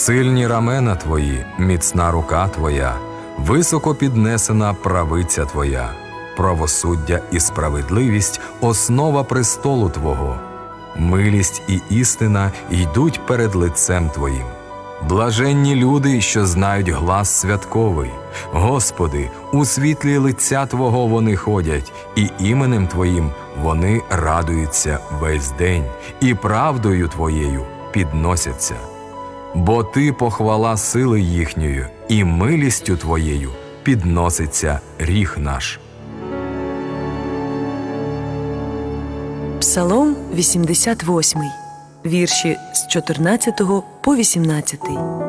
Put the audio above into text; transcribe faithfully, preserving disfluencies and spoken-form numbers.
Сильні рамена твої, міцна рука твоя, високо піднесена правиця твоя. Правосуддя і справедливість – основа престолу Твого. Милість і істина йдуть перед лицем Твоїм. Блаженні люди, що знають глас святковий. Господи, у світлі лиця Твого вони ходять, і іменем Твоїм вони радуються весь день, і правдою Твоєю підносяться. Бо Ти похвала сили їхньої, і милістю Твоєю підноситься ріг наш. Псалом вісімдесят восьмий, вірші з чотирнадцятого по вісімнадцятий.